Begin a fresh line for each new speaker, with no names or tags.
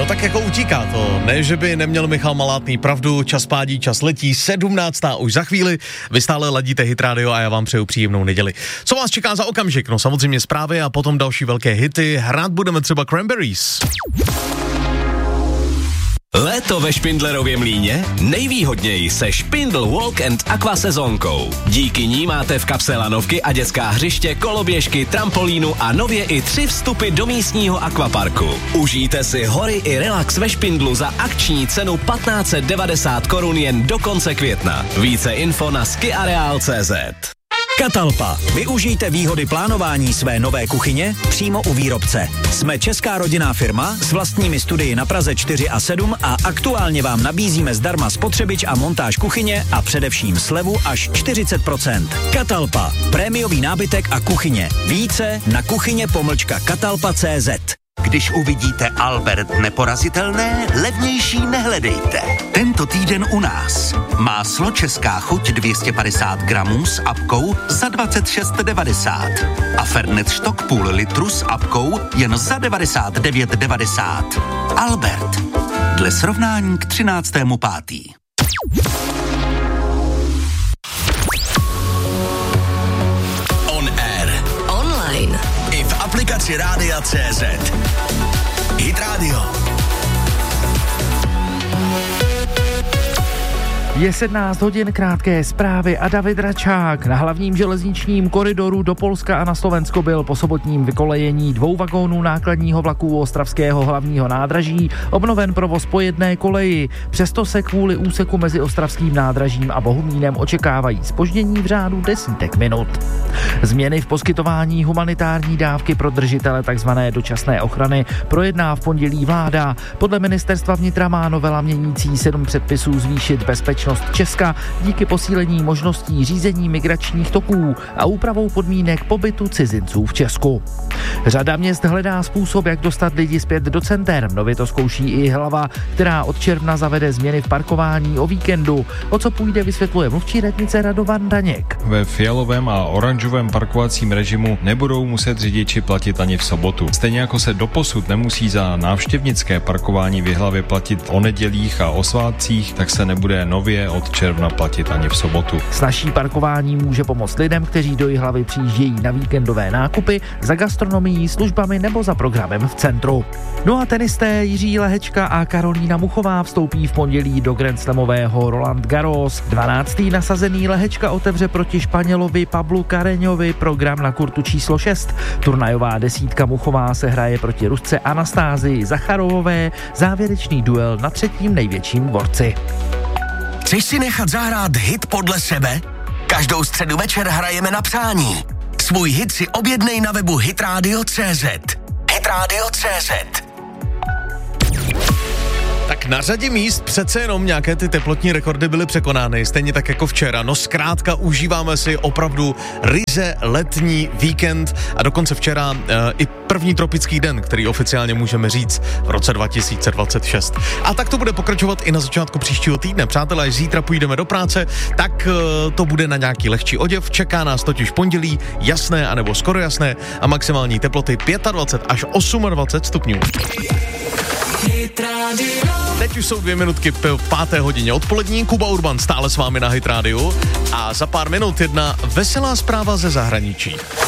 No tak jako utíká to. Ne, že by neměl Michal Malátný pravdu, čas pádí, čas letí, 17. už za chvíli. Vy stále ladíte Hit Radio a já vám přeju příjemnou neděli. Co vás čeká za okamžik? No samozřejmě zprávy a potom další velké hity. Hrát budeme třeba Cranberries.
Léto ve Špindlerově Mlýně? Nejvýhodněji se Špindl Walk and Aqua sezónkou. Díky ní máte v kapse lanovky a dětská hřiště, koloběžky, trampolínu a nově i 3 vstupy do místního akvaparku. Užijte si hory i relax ve Špindlu za akční cenu 1590 korun jen do konce května. Více info na skiareal.cz.
Catalpa. Využijte výhody plánování své nové kuchyně přímo u výrobce. Jsme česká rodinná firma s vlastními studii na Praze 4 a 7 a aktuálně vám nabízíme zdarma spotřebič a montáž kuchyně a především slevu až 40%. Catalpa. Prémiový nábytek a kuchyně. Více na kuchyně-catalpa.cz.
Když uvidíte Albert neporazitelné, levnější nehledejte. Tento týden u nás. Máslo Česká chuť 250 gramů s apkou za 26,90. A Fernet Štok půl litru s apkou jen za 99,90. Albert. Dle srovnání k 13.5.
I v aplikaci Rádia.cz. Hit Radio.
Je 17 hodin, krátké zprávy a David Račák. Na hlavním železničním koridoru do Polska a na Slovensko byl po sobotním vykolejení 2 vagónů nákladního vlaku u ostravského hlavního nádraží obnoven provoz po jedné koleji. Přesto se kvůli úseku mezi ostravským nádražím a Bohumínem očekávají zpoždění v řádu desítek minut. Změny v poskytování humanitární dávky pro držitele tzv. Dočasné ochrany projedná v pondělí vláda. Podle ministerstva vnitra má novela měnící 7 předpisů zvýšit bezpečnost Česka díky posílení možností řízení migračních toků a úpravou podmínek pobytu cizinců v Česku. Řada měst hledá způsob, jak dostat lidi zpět do center. Nově to zkouší i Hlava, která od června zavede změny v parkování o víkendu. O co půjde, vysvětluje mluvčí radnice Radovan Daněk.
Ve fialovém a oranžovém parkovacím režimu nebudou muset řidiči platit ani v sobotu. Stejně jako se doposud nemusí za návštěvnické parkování v Jihlavě platit o nedělích a o svátcích, tak se nebude nově od června platit ani v sobotu.
Snazší parkování může pomoct lidem, kteří do Jihlavy přijíždějí na víkendové nákupy, za gastronomií, službami nebo za programem v centru. No a tenisté Jiří Lehečka a Karolína Muchová vstoupí v pondělí do grandslamového Roland Garros. 12. nasazený Lehečka otevře proti Španělovi Pablu Carreñovi program na kurtu číslo 6. Turnajová desítka Muchová se hraje proti Rusce Anastázii Zacharovové, závěrečný duel na 3. největším dvorci.
Chceš si nechat zahrát hit podle sebe? Každou středu večer hrajeme na přání. Svůj hit si objednej na webu hitradio.cz. Hitradio.cz.
Tak na řadě míst přece jenom nějaké ty teplotní rekordy byly překonány, stejně tak jako včera. No zkrátka užíváme si opravdu ryze letní víkend a dokonce včera i první tropický den, který oficiálně můžeme říct v roce 2026. A tak to bude pokračovat i na začátku příštího týdne. Přátelé, až zítra půjdeme do práce, tak to bude na nějaký lehčí oděv. Čeká nás totiž pondělí, jasné anebo skoro jasné a maximální teploty 25 až 28 stupňů. Teď už jsou 2 minutky po 5. hodině odpolední. Kuba Urban stále s vámi na Hit Radio a za pár minut jedna veselá zpráva ze zahraničí.